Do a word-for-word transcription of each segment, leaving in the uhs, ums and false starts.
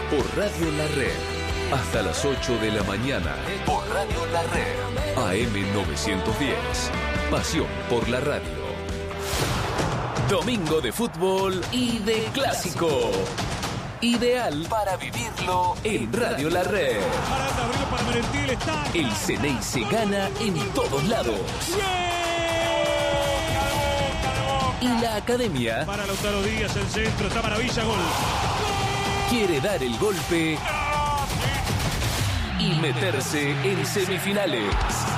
por Radio La Red. Hasta las ocho de la mañana por Radio La Red. A M novecientos diez. Pasión por la radio. Domingo de fútbol y de clásico. Ideal para vivirlo en Radio La Red. El Ceney se gana en todos lados. Y la academia, para Lautaro Díaz, el centro, está maravilla, gol. Quiere dar el golpe y meterse en semifinales.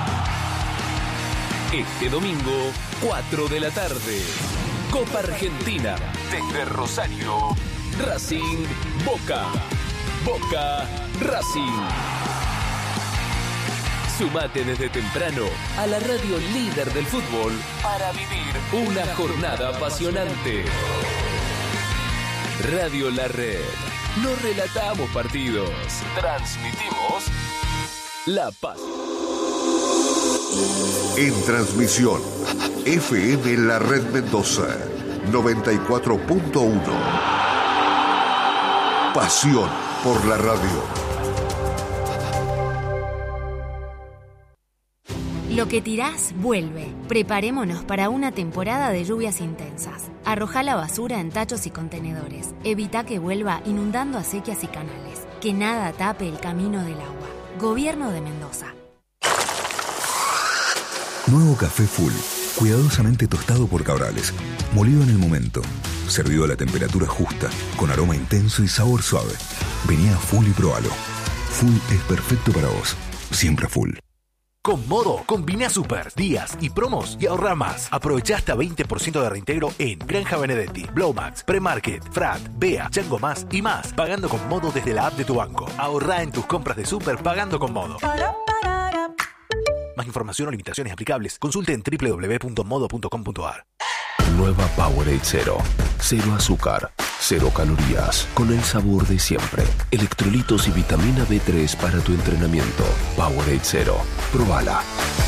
Este domingo, cuatro de la tarde. Copa Argentina, desde Rosario. Racing, Boca. Boca, Racing. Sumate desde temprano a la radio líder del fútbol para vivir una jornada apasionante. Radio La Red. No relatamos partidos, transmitimos la paz. En transmisión, F M La Red Mendoza, noventa y cuatro punto uno. Pasión por la radio. Lo que tirás, vuelve. Preparémonos para una temporada de lluvias intensas. Arrojá la basura en tachos y contenedores. Evita que vuelva inundando acequias y canales. Que nada tape el camino del agua. Gobierno de Mendoza. Nuevo café Full. Cuidadosamente tostado por Cabrales. Molido en el momento. Servido a la temperatura justa. Con aroma intenso y sabor suave. Vení a Full y probalo. Full es perfecto para vos. Siempre Full. Con Modo, combina super, días y promos y ahorra más. Aprovecha hasta veinte por ciento de reintegro en Granja Benedetti, Blowmax, Premarket, Frat, Bea, Chango Más y más. Pagando con Modo desde la app de tu banco. Ahorra en tus compras de super pagando con Modo. Más información o limitaciones aplicables, consulte en doble u doble u doble u punto modo punto com punto a r. Nueva Powerade Cero. Cero azúcar, cero calorías, con el sabor de siempre. Electrolitos y vitamina B tres para tu entrenamiento. Powerade Cero. Probala.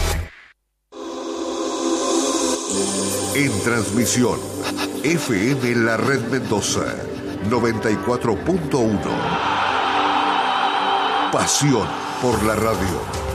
En transmisión, F M La Red Mendoza, noventa y cuatro punto uno. Pasión por la radio.